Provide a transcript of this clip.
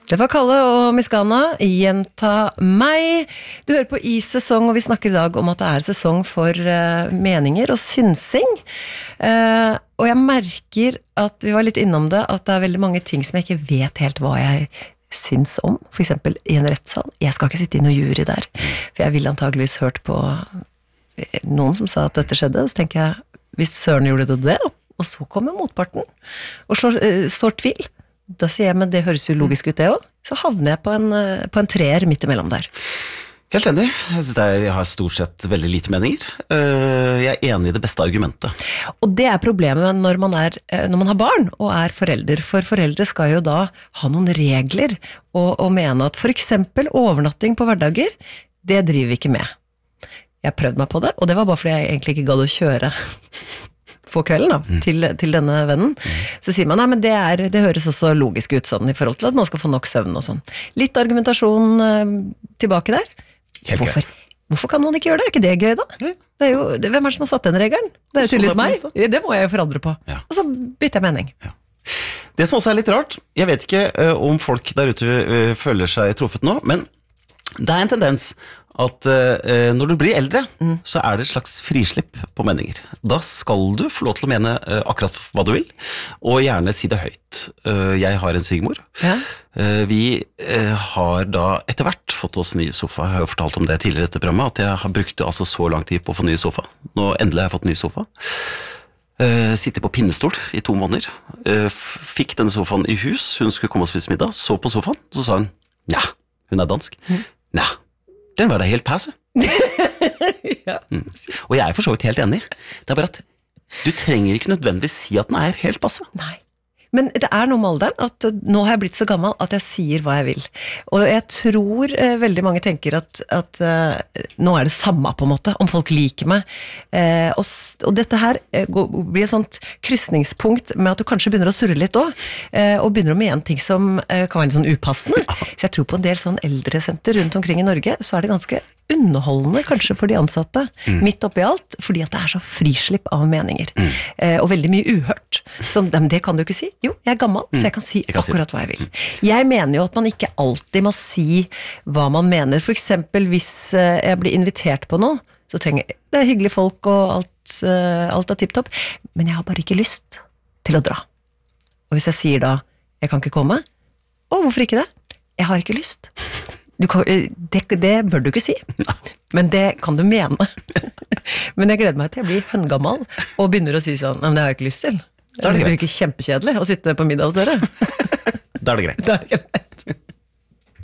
Det var Kalle og Miskana, gjenta meg. Du hører på I sesong, og vi snakker i dag om at det er sesong for meninger og synsing. Og jeg merker at vi var litt innom det, at det er veldig mange ting som jeg ikke vet helt hva jeg syns om. For eksempel i en rettssal. Jeg skal ikke sitte i noe jury der, for jeg ville antageligvis hørt på noen som sa at dette skjedde, så tenker jeg, hvis Søren gjorde det, og så kommer motparten, og sår tvil, da sier jeg, men det høres jo logisk ut det også. Så havner jeg på en treer midt imellom der. Helt enig. Jeg har stort sett veldig lite meninger. Jeg er enig i det beste argumentet. Og det er problemet når man har barn og er forelder. For foreldre skal jo da ha noen regler og mene at for eksempel overnatting på hverdager, det driver vi ikke med. Jeg prøvde meg på det, og det var bare fordi jeg egentlig ikke gadd å kjøre på kvelden da, til denne vennen, så sier man, nei, men det høres også logisk ut sånn, i forhold til at man skal få nok søvn og sånn. Litt argumentasjon tilbake der. Hvorfor kan man ikke gjøre det? Er ikke det gøy da? Det er jo, hvem er det som har satt den regelen? Det er jo tydeligvis meg. Det må jeg jo forandre på. Ja. Og så bytter jeg mening. Ja. Det som også er litt rart, jeg vet ikke om folk der ute føler seg truffet nå, men det er en tendens at når du blir eldre, så er det et slags frislipp på meninger. Da skal du få lov til å mene akkurat hva du vil, og gjerne si det høyt. Jeg har en svigermor. Ja. Vi har da etter hvert fått oss ny sofa. Jeg har jo fortalt om det tidligere i dette programmet, at jeg har brukt altså så lang tid på å få ny sofa. Nå endelig har jeg fått ny sofa. Sitte på pinnestol i 2 måneder. Fikk denne sofaen i hus, hun skulle komme og spise middag, så på sofaen, så sa hun, ja, hun er dansk. Ja, den var da helt passe. Ja. Og jeg er for så vidt helt enig. Det er bare at du trenger ikke nødvendigvis si at den er helt passe. Nei. Men det er noe med alderen, at nå har jeg blitt så gammel at jeg sier hva jeg vil. Og jeg tror veldig mange tenker at nå er det samme på en måte, om folk liker meg. Og dette her blir et sånt kryssningspunkt med at du kanskje begynner å surre litt også, og begynner å mene ting som kan være litt sånn upassende. Så jeg tror på en del sånn eldresenter rundt omkring i Norge, så er det ganske underholdende kanskje for de ansatte, midt oppi alt, fordi at det er så frislipp av meninger. Og veldig mye uhørt. Så det kan du ikke si. Jo, jeg er gammel, så jeg kan si akkurat hva jeg vil. Jeg mener jo at man ikke alltid må si hva man mener. For eksempel hvis jeg blir invitert på noe, så trenger jeg, det er hyggelige folk og alt er tipptopp, men jeg har bare ikke lyst til å dra. Og hvis jeg sier da, jeg kan ikke komme, hvorfor ikke det? Jeg har ikke lyst. Det bør du ikke si, men det kan du mene. Men jeg gleder meg til jeg blir høngammal og begynner å si sånn, men det har jeg ikke lyst til. Det er ikke kjempekjedelig å sitte på middag hos dere. Da er det greit.